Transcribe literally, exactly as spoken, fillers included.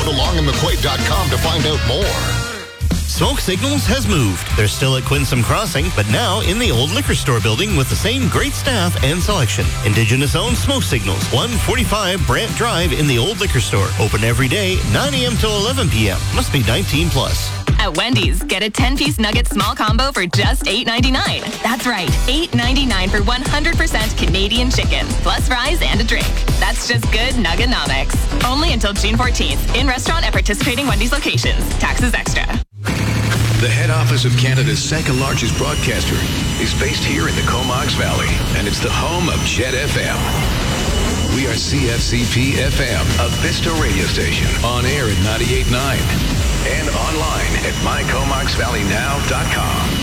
to long and mcquaid dot com to find out more. Smoke Signals has moved. They're still at Quinsam Crossing, but now in the old liquor store building with the same great staff and selection. Indigenous-owned Smoke Signals, one forty-five Brant Drive in the old liquor store. Open every day, nine a.m. till eleven p.m. Must be nineteen plus. At Wendy's, get a ten-piece nugget small combo for just eight ninety-nine. That's right, eight ninety-nine for one hundred percent Canadian chicken, plus fries and a drink. That's just good Nuggenomics. Only until June fourteenth. In restaurant at participating Wendy's locations. Taxes extra. The head office of Canada's second largest broadcaster is based here in the Comox Valley, and it's the home of Jet F M. We are C F C P F M, a Vista radio station, on air at ninety-eight point nine and online at my comox valley now dot com.